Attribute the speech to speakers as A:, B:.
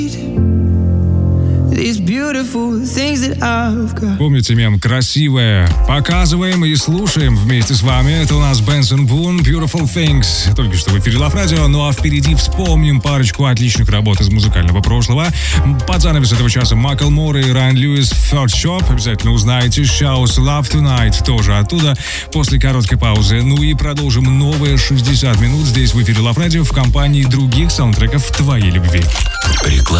A: Помните мем «Красивое»? Показываем и слушаем вместе с вами. Это у нас Бенсон Бун, Beautiful Things. Только что в эфире Love Radio. Ну а впереди вспомним парочку отличных работ из музыкального прошлого. Под занавес этого часа Маклмор и Райан Льюис, Third Shop. Обязательно узнаете. Shows Love Tonight тоже оттуда. После короткой паузы. Ну и продолжим новые 60 минут здесь в эфире Love Radio в компании других саундтреков твоей любви.
B: Реклама.